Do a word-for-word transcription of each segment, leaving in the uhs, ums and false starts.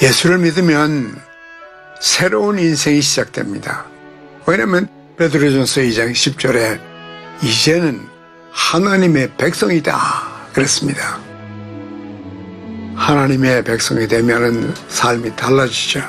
예수를 믿으면 새로운 인생이 시작됩니다. 왜냐하면 베드로전서 이 장 십 절에 이제는 하나님의 백성이다 그랬습니다. 하나님의 백성이 되면 삶이 달라지죠.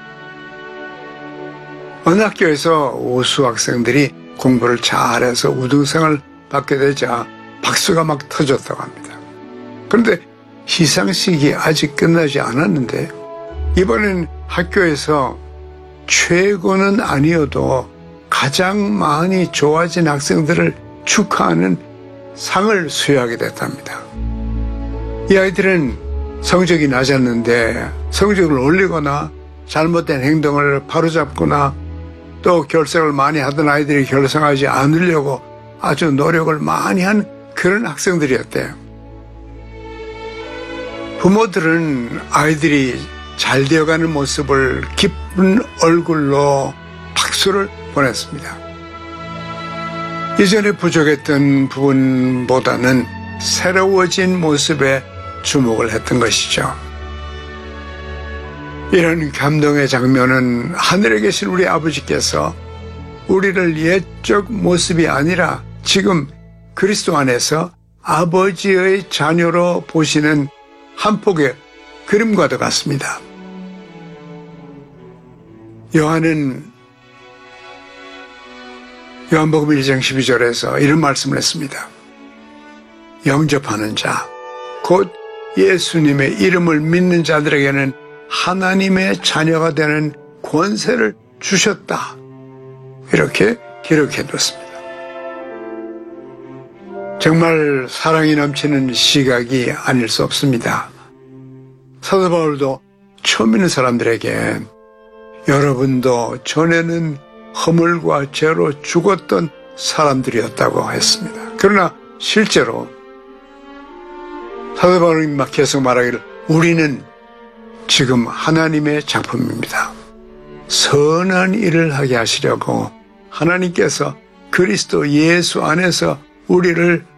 어느 학교에서 우수 학생들이 공부를 잘해서 우등상을 받게 되자 박수가 막 터졌다고 합니다. 그런데 시상식이 아직 끝나지 않았는데 이번엔 학교에서 최고는 아니어도 가장 많이 좋아진 학생들을 축하하는 상을 수여하게 됐답니다. 이 아이들은 성적이 낮았는데 성적을 올리거나 잘못된 행동을 바로잡거나 또 결석을 많이 하던 아이들이 결석하지 않으려고 아주 노력을 많이 한 그런 학생들이었대요. 부모들은 아이들이 잘 되어가는 모습을 기쁜 얼굴로 박수를 보냈습니다. 이전에 부족했던 부분보다는 새로워진 모습에 주목을 했던 것이죠. 이런 감동의 장면은 하늘에 계신 우리 아버지께서 우리를 옛적 모습이 아니라 지금 그리스도 안에서 아버지의 자녀로 보시는 한 폭의 그림과도 같습니다. 요한은 요한복음 일 장 십이 절에서 이런 말씀을 했습니다. 영접하는 자, 곧 예수님의 이름을 믿는 자들에게는 하나님의 자녀가 되는 권세를 주셨다. 이렇게 기록해뒀습니다. 정말 사랑이 넘치는 시각이 아닐 수 없습니다. 사도 바울도 처음 있는 사람들에게 여러분도 전에는 허물과 죄로 죽었던 사람들이었다고 했습니다. 그러나 실제로 사도 바울이 막 계속 말하기를 우리는 지금 하나님의 작품입니다. 선한 일을 하게 하시려고 하나님께서 그리스도 예수 안에서 우리를